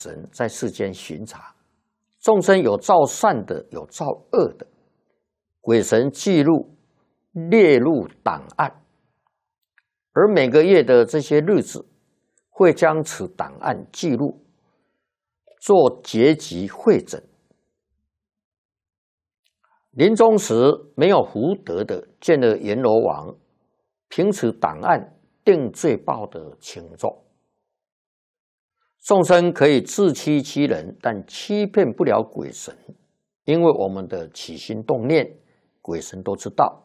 神在世间巡查，众生有造善的，有造恶的，鬼神记录列入档案，而每个月的这些日子，会将此档案记录，做结集汇整。临终时没有福德的，见了阎罗王，凭此档案定罪报的轻重。众生可以自欺欺人，但欺骗不了鬼神，因为我们的起心动念，鬼神都知道。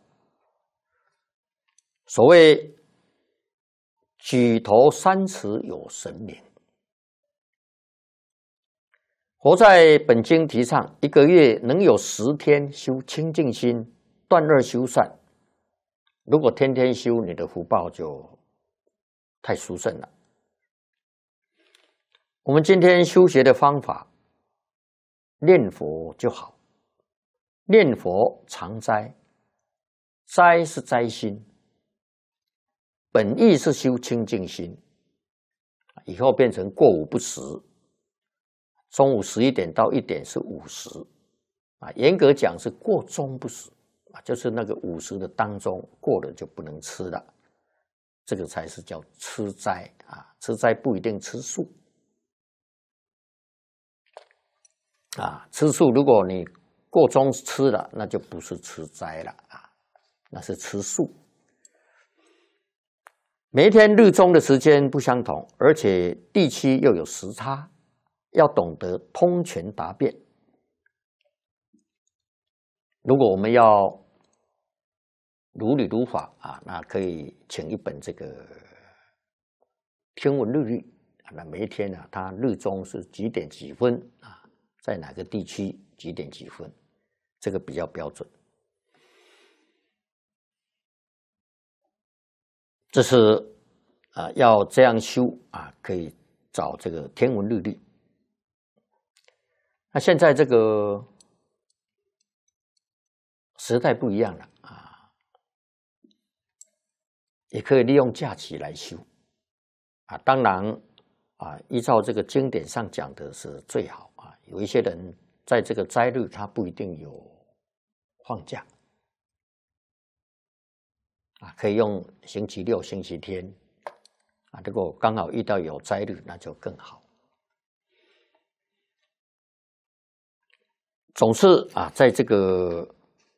所谓举头三尺有神明，佛在本经提倡，一个月能有10天修清净心，断恶修善。如果天天修，你的福报就太殊胜了。我们今天修学的方法，念佛就好。念佛常斋，斋是斋心，本意是修清净心，以后变成过午不食。中午11点到1点是午时，严格讲是过中不食，就是那个午时的当中过了就不能吃了，这个才是叫吃斋啊。吃斋不一定吃素啊，吃素如果你过中吃了，那就不是吃斋了啊，那是吃素。每一天日中的时间不相同，而且地区又有时差，要懂得通权达变。如果我们要如理如法啊，那可以请一本这个天文日历，那每一天啊，它日中是几点几分啊，在哪个地区几点几分，这个比较标准。这是要这样修啊，可以找这个天文日历。那现在这个时代不一样了啊，也可以利用假期来修啊。当然啊，依照这个经典上讲的是最好啊。有一些人在这个斋日，他不一定有放假啊，可以用星期六、星期天啊。如果刚好遇到有斋日，那就更好。总是啊，在这个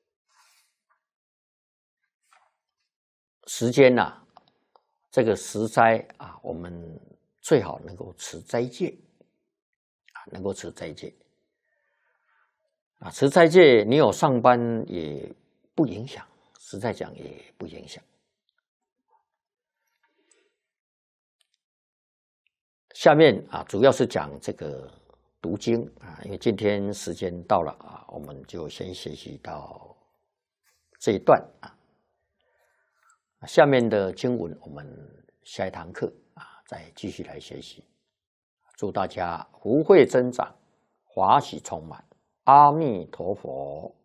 时间呐，这个时斋啊，我们最好能够持斋戒啊，能够持斋戒啊。持斋戒，你有上班也不影响，实在讲也不影响。下面啊，主要是讲这个读经啊，因为今天时间到了啊，我们就先学习到这一段啊。下面的经文，我们下一堂课啊再继续来学习。祝大家福慧增长，法喜充满。阿弥陀佛。